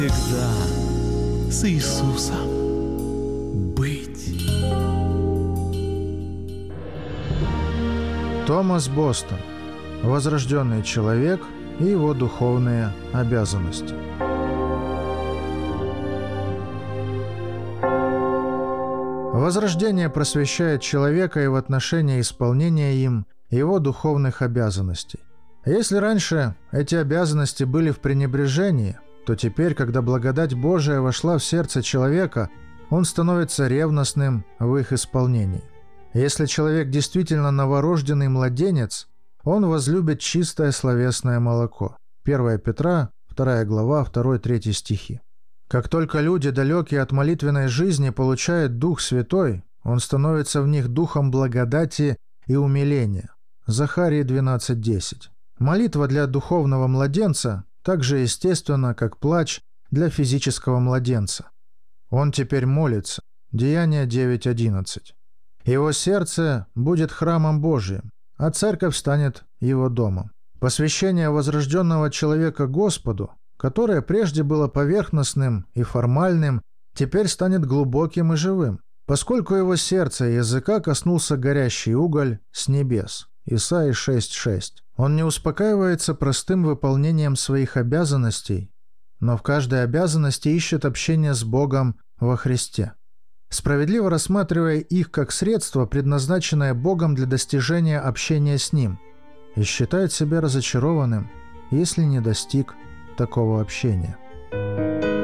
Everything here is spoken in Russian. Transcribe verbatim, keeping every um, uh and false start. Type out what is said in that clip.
Всегда с Иисусом быть. Томас Бостон. Возрожденный человек и его духовные обязанности. Возрождение просвещает человека и в отношении исполнения им его духовных обязанностей. Если раньше эти обязанности были в пренебрежении, то теперь, когда благодать Божия вошла в сердце человека, он становится ревностным в их исполнении. Если человек действительно новорожденный младенец, он возлюбит чистое словесное молоко. первое Петра, вторая глава, второй-третий стихи. Как только люди, далекие от молитвенной жизни, получают Дух Святой, он становится в них духом благодати и умиления. Захарии двенадцать десять. Молитва для духовного младенца так же естественна, как плач для физического младенца. Он теперь молится. Деяния девять одиннадцать. Его сердце будет храмом Божиим, а церковь станет его домом. Посвящение возрожденного человека Господу, которое прежде было поверхностным и формальным, теперь станет глубоким и живым, поскольку его сердца и языка коснулся горящий уголь с небес. Исайя шесть шесть. Он не успокаивается простым выполнением своих обязанностей, но в каждой обязанности ищет общение с Богом во Христе, справедливо рассматривая их как средство, предназначенное Богом для достижения общения с Ним, и считает себя разочарованным, если не достиг такого общения.